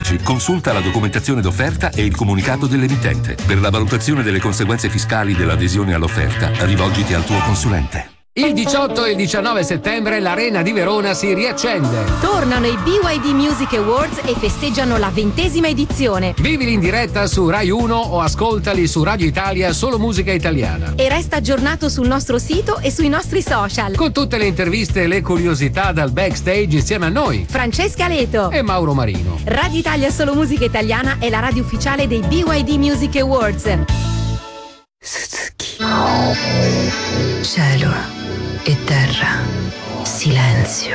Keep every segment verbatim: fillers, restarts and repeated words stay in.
quattordici. Consulta la documentazione d'offerta e il comunicato dell'emittente. Per la valutazione delle conseguenze fiscali dell'adesione all'offerta, rivolgiti al tuo consulente. Il diciotto e il diciannove settembre l'Arena di Verona si riaccende. Tornano i B Y D Music Awards e festeggiano la ventesima edizione. Vivili in diretta su Rai uno o ascoltali su Radio Italia Solo Musica Italiana. E resta aggiornato sul nostro sito e sui nostri social. Con tutte le interviste e le curiosità dal backstage insieme a noi, Francesca Leto e Mauro Marino. Radio Italia Solo Musica Italiana è la radio ufficiale dei B Y D Music Awards. Suzuki. Cielo e terra, silenzio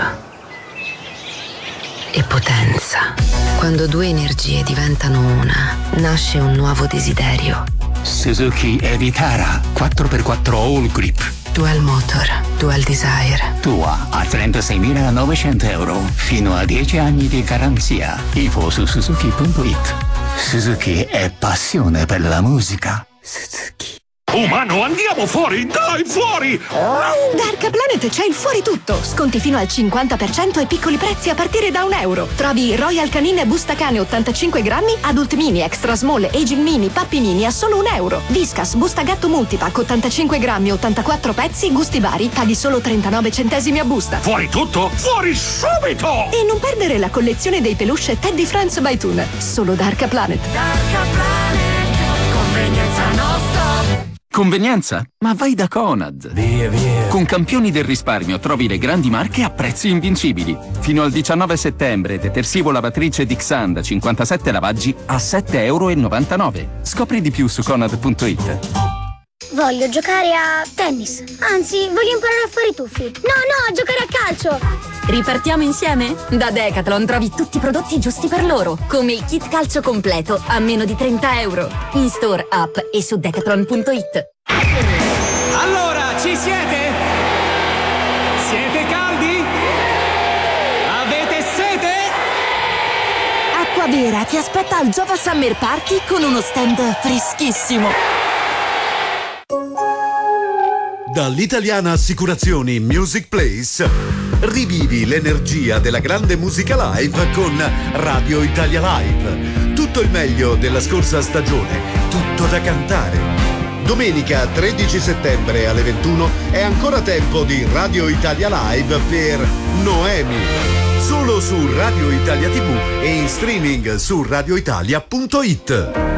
e potenza. Quando due energie diventano una, nasce un nuovo desiderio. Suzuki e-Vitara quattro per quattro All Grip. Dual Motor, Dual Desire. Tua a trentaseimilanovecento euro, fino a dieci anni di garanzia. Info su suzuki punto it. Suzuki è passione per la musica. Suzuki. Umano, andiamo fuori! Dai, fuori! Dark Planet c'è il fuori tutto! Sconti fino al cinquanta per cento e piccoli prezzi a partire da un euro. Trovi Royal Canin Busta Cane ottantacinque grammi, Adult Mini, Extra Small, Aging Mini, Papi Mini a solo un euro. Whiskas Busta Gatto Multipack ottantacinque grammi, ottantaquattro pezzi, gusti vari, paghi solo trentanove centesimi a busta. Fuori tutto? Fuori subito! E non perdere la collezione dei peluche Teddy Friends by Toon. Solo Dark Planet. Dark Planet, convenienza nostra. Convenienza? Ma vai da Conad! Via, via! Con Campioni del Risparmio trovi le grandi marche a prezzi invincibili. Fino al diciannove settembre, detersivo lavatrice Dixan da cinquantasette lavaggi a sette e novantanove euro. Scopri di più su conad punto it. Voglio giocare a tennis. Anzi, voglio imparare a fare i tuffi. No, no, a giocare a calcio. Ripartiamo insieme? Da Decathlon trovi tutti i prodotti giusti per loro, come il kit calcio completo a meno di trenta euro. In store, app e su decathlon punto it. Allora, ci siete? Siete caldi? Avete sete? Acquavera ti aspetta al Jova Summer Party con uno stand freschissimo. Dall'italiana Assicurazioni Music Place rivivi l'energia della grande musica live con Radio Italia Live. Tutto il meglio della scorsa stagione, tutto da cantare. Domenica tredici settembre alle ventuno è ancora tempo di Radio Italia Live per Noemi. Solo su Radio Italia tivù e in streaming su radio italia punto it.